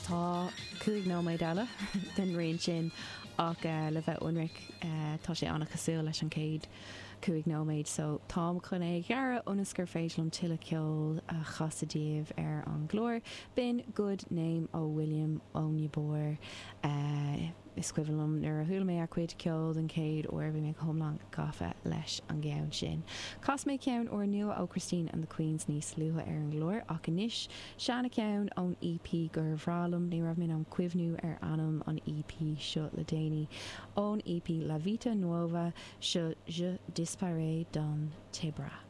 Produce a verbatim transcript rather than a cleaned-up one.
tá cúig nó méid eile den rion sin ach uh, le bheith unric uh, tá sé anna cosú leis an céad cúig nóméid so tám chun é ghearra ionascar féitlum tuile ceol a chasadíomh ar an glór bin good name ó William Onyeabor uh, is cuilumm nuair a thula mé a cuid ceol an céad ó bhí mé thomlan gafa leis an gceann sin. Cas mé ceann ó nua ó Christine and the Queens níos luatha ar an glór ach inis seanna ceann ón E P gur bhrálum ní raibh mé an cuimhnú ar anam an E P seo le déine ón E P La Vita Nuova seo Je disparé don Tebra.